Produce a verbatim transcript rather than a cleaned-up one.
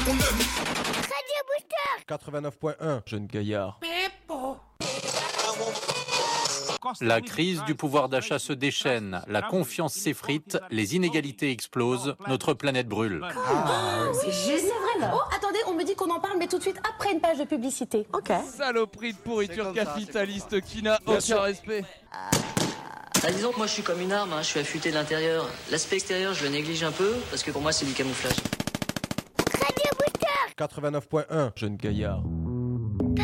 Radio Booster quatre-vingt-neuf point un, Jeune gaillard. La crise du pouvoir d'achat se déchaîne, la confiance s'effrite, les inégalités explosent, notre planète brûle. C'est juste vrai. Oh, attendez, on me dit qu'on en parle, mais tout de suite après une page de publicité. Ok. Saloperie de pourriture capitaliste qui n'a aucun respect. Ah, disons que moi je suis comme une arme, hein, je suis affûté de l'intérieur. L'aspect extérieur je le néglige un peu parce que pour moi c'est du camouflage. quatre-vingt-neuf point un, Jeune gaillard.